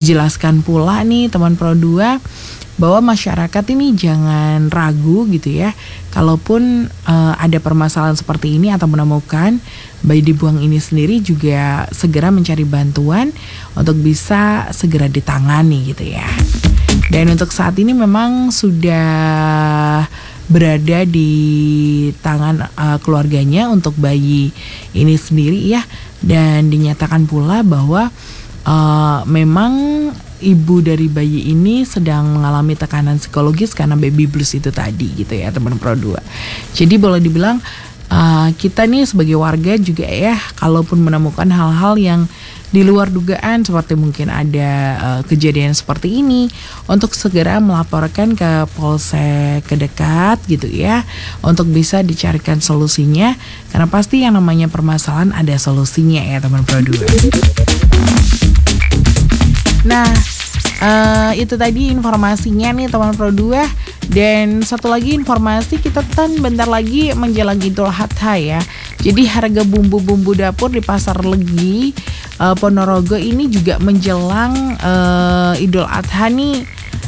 dijelaskan pula nih teman Pro 2 bahwa masyarakat ini jangan ragu gitu ya. Kalaupun ada permasalahan seperti ini atau menemukan bayi dibuang ini sendiri, juga segera mencari bantuan untuk bisa segera ditangani gitu ya. Dan untuk saat ini memang sudah berada di tangan keluarganya untuk bayi ini sendiri ya. Dan dinyatakan pula bahwa memang ibu dari bayi ini sedang mengalami tekanan psikologis karena baby blues itu tadi gitu ya teman Pro 2. Jadi boleh dibilang kita nih sebagai warga juga ya, kalaupun menemukan hal-hal yang di luar dugaan seperti mungkin ada kejadian seperti ini, untuk segera melaporkan ke polsek terdekat gitu ya, untuk bisa dicarikan solusinya, karena pasti yang namanya permasalahan ada solusinya ya teman Pro 2. Nah, itu tadi informasinya nih teman Pro 2. Dan satu lagi informasi, kita kan bentar lagi menjelang Idul Adha ya. Jadi harga bumbu-bumbu dapur di Pasar Legi Ponorogo ini juga menjelang Idul Adha nih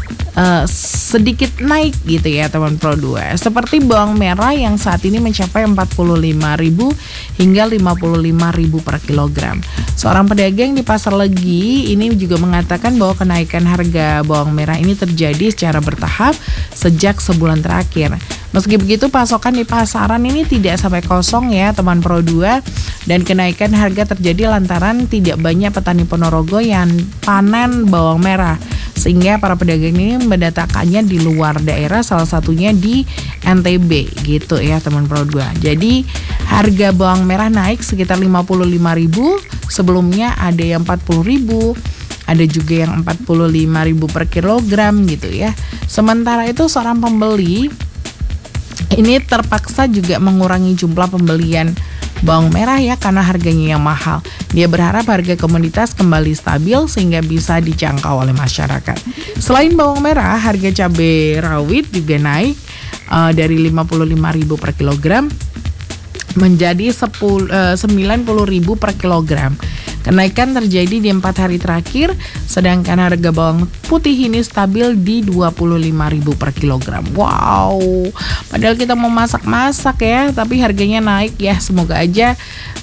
sedikit naik gitu ya teman Pro 2. Seperti bawang merah yang saat ini mencapai 45.000 hingga 55.000 per kilogram. Seorang pedagang di Pasar Legi ini juga mengatakan bahwa kenaikan harga bawang merah ini terjadi secara bertahap sejak sebulan terakhir. Meski begitu, pasokan di pasaran ini tidak sampai kosong ya teman Pro 2, dan kenaikan harga terjadi lantaran tidak banyak petani Ponorogo yang panen bawang merah, sehingga para pedagang ini mendatangkannya di luar daerah, salah satunya di NTB gitu ya teman Pro 2. Jadi harga bawang merah naik sekitar 55.000, sebelumnya ada yang 40.000, ada juga yang 45.000 per kilogram gitu ya. Sementara itu seorang pembeli ini terpaksa juga mengurangi jumlah pembelian bawang merah ya karena harganya yang mahal. Dia berharap harga komoditas kembali stabil sehingga bisa dijangkau oleh masyarakat. Selain bawang merah, harga cabai rawit juga naik dari 55.000 per kilogram menjadi 90.000 per kilogram. Kenaikan terjadi di 4 hari terakhir, sedangkan harga bawang putih ini stabil di 25.000 per kilogram. Wow, padahal kita mau masak-masak ya, tapi harganya naik ya. Semoga aja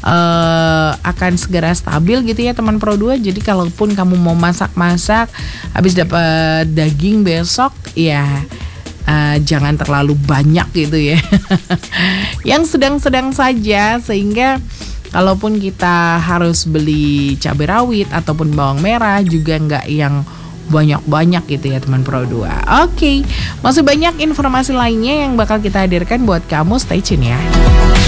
akan segera stabil gitu ya teman Pro 2. Jadi kalaupun kamu mau masak-masak, habis dapat daging besok ya, jangan terlalu banyak gitu ya. Yang sedang-sedang saja, sehingga kalaupun kita harus beli cabai rawit ataupun bawang merah juga nggak yang banyak-banyak gitu ya teman Pro 2. Oke, masih banyak informasi lainnya yang bakal kita hadirkan buat kamu, stay tune ya.